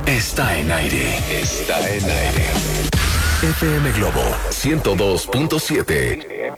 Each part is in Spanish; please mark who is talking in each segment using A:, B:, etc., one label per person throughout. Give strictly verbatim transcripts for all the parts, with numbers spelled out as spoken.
A: está en aire. Está en aire. F M Globo ciento dos punto siete.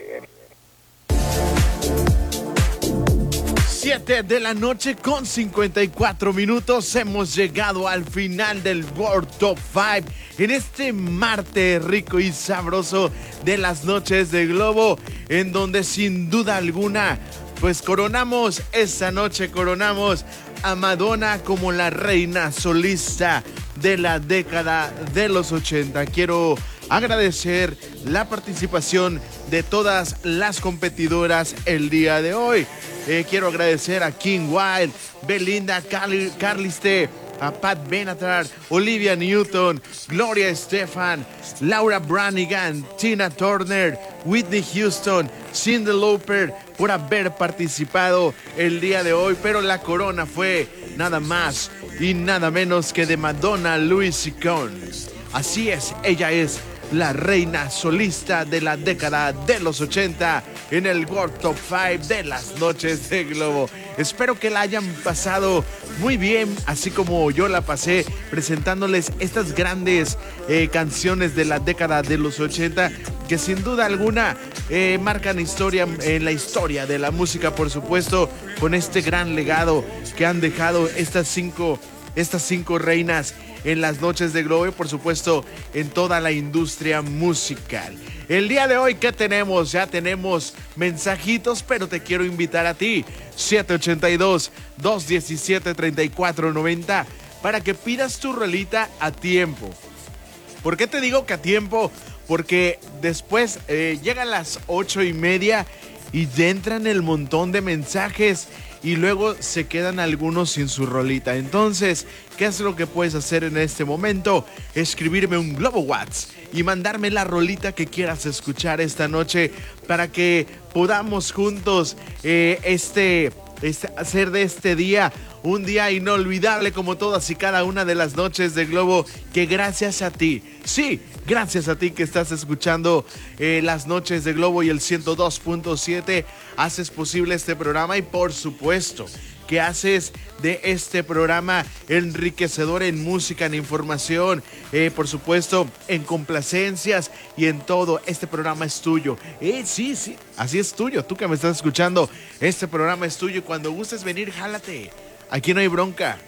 B: siete de la noche con cincuenta y cuatro minutos. Hemos llegado al final del World Top cinco en este martes rico y sabroso de las noches de Globo, en donde sin duda alguna pues coronamos esta noche, coronamos a Madonna como la reina solista de la década de los ochenta. Quiero agradecer la participación de todas las competidoras el día de hoy. Eh, quiero agradecer a Kim Wilde, Belinda Carli- Carliste, a Pat Benatar, Olivia Newton, Gloria Estefan, Laura Branigan, Tina Turner, Whitney Houston, Cyndi Lauper por haber participado el día de hoy, pero la corona fue nada más y nada menos que de Madonna Louise Jones. Así es, ella es la reina solista de la década de los ochenta en el World Top cinco de las noches de Globo. Espero que la hayan pasado muy bien, así como yo la pasé presentándoles estas grandes eh, canciones de la década de los ochenta que sin duda alguna eh, marcan historia en la historia de la música, por supuesto, con este gran legado que han dejado estas cinco, estas cinco reinas en las noches de Globo y por supuesto en toda la industria musical. El día de hoy, ¿qué tenemos? Ya tenemos mensajitos, pero te quiero invitar a ti, siete ocho dos, dos uno siete, tres cuatro nueve cero, para que pidas tu rolita a tiempo. ¿Por qué te digo que a tiempo? Porque después eh, llegan las ocho y media y ya entran el montón de mensajes y luego se quedan algunos sin su rolita. Entonces, ¿qué es lo que puedes hacer en este momento? Escribirme un Globo WhatsApp y mandarme la rolita que quieras escuchar esta noche para que podamos juntos eh, este, este, hacer de este día un día inolvidable como todas y cada una de las noches de Globo, que gracias a ti, sí, gracias a ti que estás escuchando eh, las noches de Globo y el ciento dos punto siete, haces posible este programa y por supuesto que haces de este programa enriquecedor en música, en información, eh, por supuesto en complacencias y en todo. Este programa es tuyo. Eh, sí, sí, así es tuyo. Tú que me estás escuchando, este programa es tuyo. Cuando gustes venir, jálate. Aquí no hay bronca,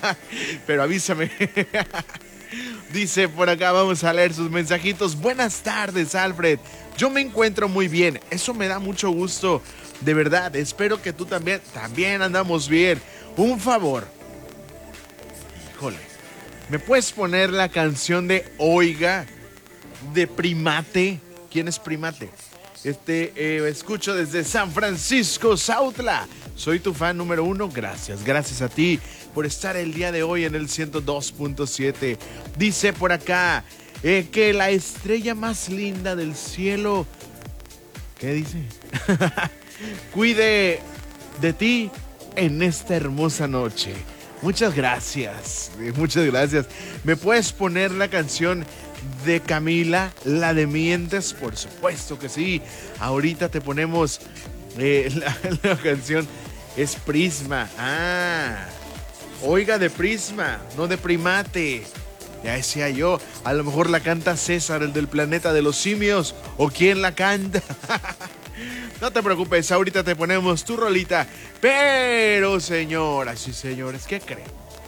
B: pero avísame. Dice por acá, vamos a leer sus mensajitos. Buenas tardes, Alfred. Yo me encuentro muy bien. Eso me da mucho gusto. De verdad, espero que tú también, también andamos bien. Un favor. Híjole. ¿Me puedes poner la canción de Oiga de Primate? ¿Quién es Primate? Este, eh, escucho desde San Francisco, Sautla. Soy tu fan número uno. Gracias, gracias a ti por estar el día de hoy en el ciento dos punto siete. Dice por acá eh, que la estrella más linda del cielo, ¿qué dice? Cuide de ti en esta hermosa noche. Muchas gracias, muchas gracias. ¿Me puedes poner la canción de Camila, la de Mientes? Por supuesto que sí. Ahorita te ponemos eh, la, la canción. Es Prisma. Ah, Oiga de Prisma, no de Primate. Ya decía yo, a lo mejor la canta César, el del planeta de los simios. ¿O quién la canta? No te preocupes, ahorita te ponemos tu rolita. Pero señoras y señores, ¿qué creen?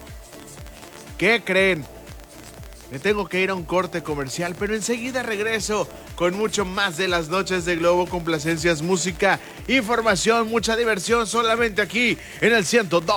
B: ¿Qué creen? Me tengo que ir a un corte comercial, pero enseguida regreso con mucho más de las noches de Globo, complacencias, música, información, mucha diversión, solamente aquí en el ciento dos